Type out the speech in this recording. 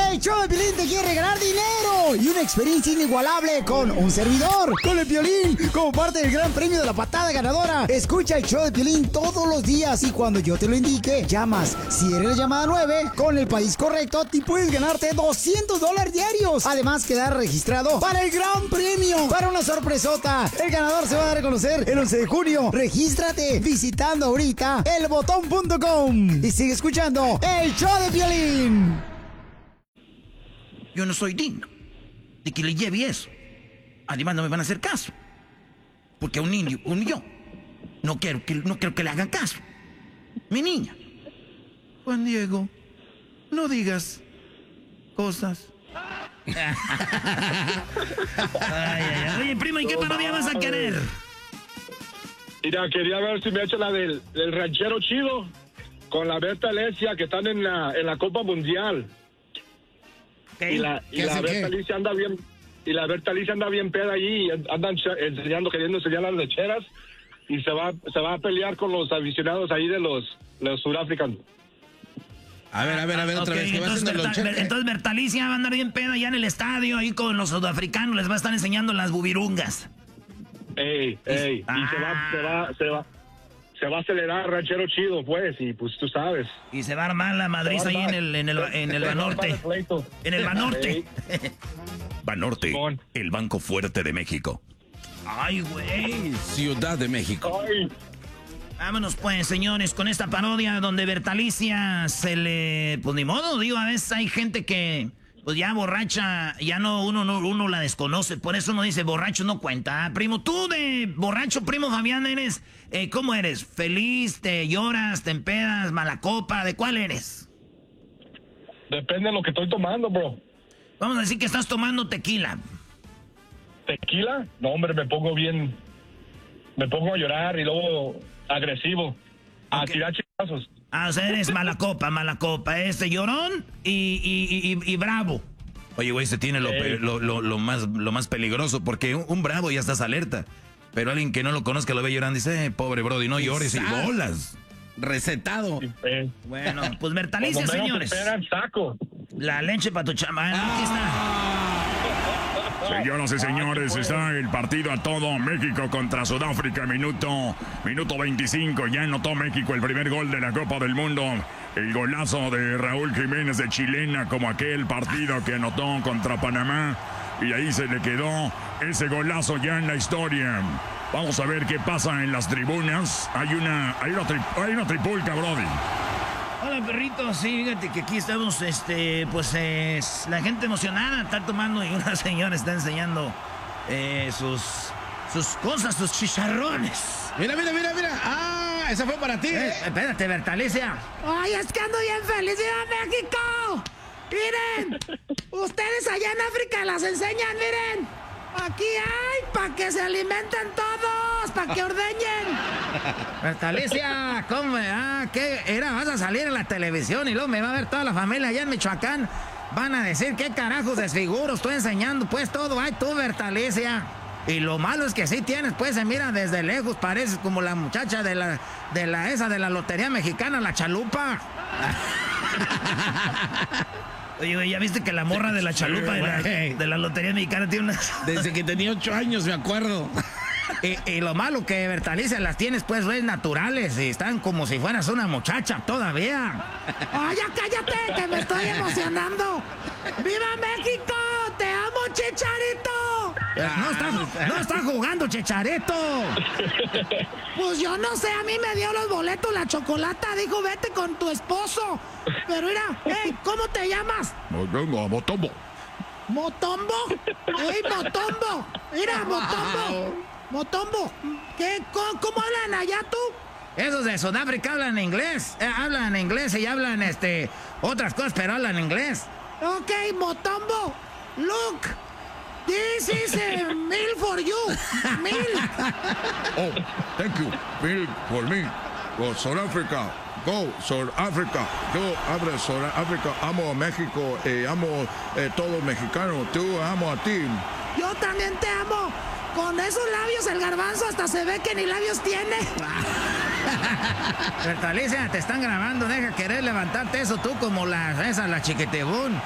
El show de Piolín te quiere regalar dinero y una experiencia inigualable con un servidor, con el Piolín, como parte del gran premio de la patada ganadora. Escucha el show de Piolín todos los días y cuando yo te lo indique, llamas. Si eres la llamada 9, con el país correcto, te puedes ganarte $200 diarios. Además, quedar registrado para el gran premio, para una sorpresota. El ganador se va a dar a conocer el 11 de junio. Regístrate visitando ahorita elbotón.com y sigue escuchando el show de Piolín. Yo no soy digno de que le lleve eso. Además, no me van a hacer caso. Porque a un niño, yo, no quiero que le hagan caso. Mi niña. Juan Diego, no digas cosas. Oye, primo, ¿y qué parodia vas a querer? Mira, quería ver si me echa la del ranchero chido con la Berta Alesia, que están en la Copa Mundial. Y la Berta Alicia anda bien, y la Berta Alicia anda bien peda allí, andan queriendo enseñar las lecheras, y se va a pelear con los aficionados ahí de los surafricanos. A ver, otra vez. ¿Qué Entonces Berta Alicia va a andar bien peda allá en el estadio, ahí con los sudafricanos, les va a estar enseñando las bubirungas. Y se va a acelerar ranchero chido, pues, y pues tú sabes. Y se va a armar la madriza ahí en el Banorte. En el Banorte. Banorte, el banco fuerte de México. Ay, güey. Ciudad de México. Ay. Vámonos pues, señores, con esta parodia donde Berta Alicia se le... Pues ni modo, digo, a veces hay gente que... Pues ya borracha, ya uno la desconoce, por eso uno dice borracho no cuenta. Ah, primo, tú de borracho, primo Fabián, eres, ¿cómo eres? ¿Feliz, te lloras, te empedas, mala copa? ¿De cuál eres? Depende de lo que estoy tomando, bro. Vamos a decir que estás tomando tequila. ¿Tequila? No, hombre, me pongo a llorar y luego agresivo, a tirar chingazos. Ah, o sea, eres mala copa, llorón y bravo. Oye, güey, se tiene lo más peligroso, porque un bravo ya estás alerta. Pero alguien que no lo conozca lo ve llorando y dice, pobre brody, no llores y bolas. Recetado. Bueno, pues Berta Alicia, señores. Saco. La leche para tu chama, aquí está. Señoras y señores, está el partido a todo. México contra Sudáfrica, minuto 25. Ya anotó México el primer gol de la Copa del Mundo. El golazo de Raúl Jiménez de chilena, como aquel partido que anotó contra Panamá. Y ahí se le quedó ese golazo ya en la historia. Vamos a ver qué pasa en las tribunas. Hay una tripulca, brody. Hola, perrito. Sí, fíjate que aquí estamos, la gente emocionada está tomando y una señora está enseñando sus cosas, sus chicharrones. Mira. Ah, esa fue para ti. Espérate, Berta Alicia. ¡Ay, es que ando bien feliz! ¡Viva México! ¡Miren! Ustedes allá en África las enseñan, miren. Aquí hay para que se alimenten todos, para que ordeñen. Berta Alicia, ¿cómo? ¿Qué era? Vas a salir en la televisión y luego me va a ver toda la familia allá en Michoacán. Van a decir, ¿qué carajos desfiguro estoy enseñando? Pues todo, ay, tú, Berta Alicia. Y lo malo es que sí tienes, pues se mira desde lejos, pareces como la muchacha de la lotería mexicana, la chalupa. Oye, ¿ya viste que la morra de la chalupa de la lotería mexicana tiene unas... Desde que tenía 8 años, me acuerdo. Y lo malo que, Berta Alicia, las tienes pues naturales y están como si fueras una muchacha todavía. ¡Ay, ya cállate, que me estoy emocionando! ¡Viva México! ¡Te amo, Chicharito! No está jugando, Chicharito. Pues yo no sé, a mí me dio los boletos la chocolata, dijo vete con tu esposo. Pero mira, hey, ¿cómo te llamas? Motombo. ¿Motombo? ¡Ey, Motombo! Mira, Motombo. Motombo, ¿cómo hablan allá tú? Esos de Sudáfrica hablan inglés. Hablan inglés y hablan otras cosas, pero hablan inglés. Ok, Motombo, look. This is a meal for you. Meal. Oh, thank you. Meal for me. Go South Africa. Go South Africa. Yo hablo South Africa. Amo a México. Amo todo mexicano. Tú amo a ti. Yo también te amo. Con esos labios el garbanzo hasta se ve que ni labios tiene. Berta Alicia, te están grabando. Deja querer levantarte eso tú como la chiquitibún.